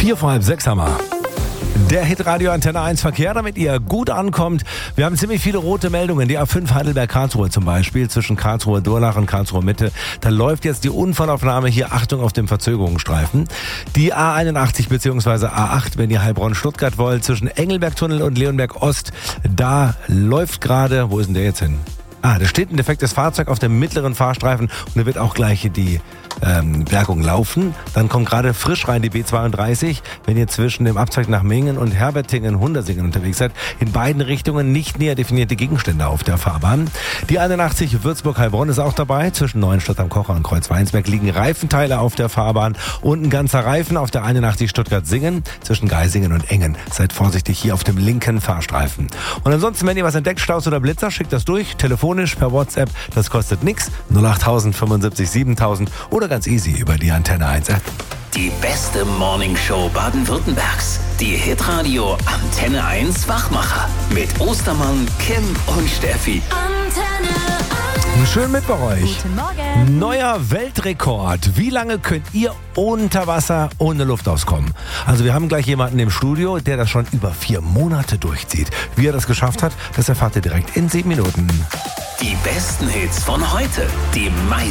5:45 haben wir. Der Hitradio Antenne 1 Verkehr, damit ihr gut ankommt. Wir haben ziemlich viele rote Meldungen. Die A5 Heidelberg-Karlsruhe zum Beispiel, zwischen Karlsruhe-Durlach und Karlsruhe-Mitte. Da läuft jetzt die Unfallaufnahme hier, Achtung auf dem Verzögerungsstreifen. Die A81 bzw. A8, wenn ihr Heilbronn-Stuttgart wollt, zwischen Engelberg-Tunnel und Leonberg-Ost. Da läuft gerade, wo ist denn der jetzt hin? Da steht ein defektes Fahrzeug auf dem mittleren Fahrstreifen und da wird auch gleich die Bergung laufen. Dann kommt gerade frisch rein die B32, wenn ihr zwischen dem Abzweig nach Mingen und Herbertingen-Hundersingen unterwegs seid. In beiden Richtungen nicht näher definierte Gegenstände auf der Fahrbahn. Die 81 Würzburg-Heilbronn ist auch dabei. Zwischen Neuenstadt am Kocher und Kreuzweinsberg liegen Reifenteile auf der Fahrbahn und ein ganzer Reifen auf der 81 Stuttgart-Singen zwischen Geisingen und Engen. Seid vorsichtig hier auf dem linken Fahrstreifen. Und ansonsten, wenn ihr was entdeckt, Staus oder Blitzer, schickt das durch, telefonisch, per WhatsApp. Das kostet nichts. 08000 75 7000 oder ganz easy über die Antenne 1 App. Die beste Morningshow Baden-Württembergs. Die Hitradio Antenne 1 Wachmacher. Mit Ostermann, Kim und Steffi. Antenne 1. Schön mit bei euch. Guten Morgen. Neuer Weltrekord. Wie lange könnt ihr unter Wasser ohne Luft auskommen? Also wir haben gleich jemanden im Studio, der das schon über 4 Monate durchzieht. Wie er das geschafft hat, das erfahrt ihr direkt in 7 Minuten. Die besten Hits von heute. Die meisten